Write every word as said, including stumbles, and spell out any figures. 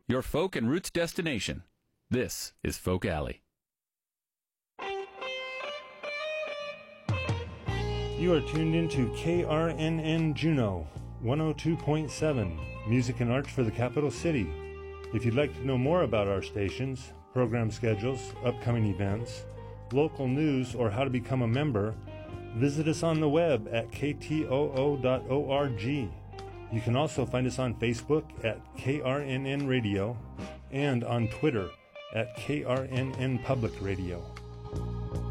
your folk and roots destination. This is Folk Alley. You are tuned into K R N N Juneau, one oh two point seven, music and arts for the capital city. If you'd like to know more about our stations, program schedules, upcoming events, local news, or how to become a member, visit us on the web at k t o o dot org. You can also find us on Facebook at K R N N Radio and on Twitter at K R N N Public Radio.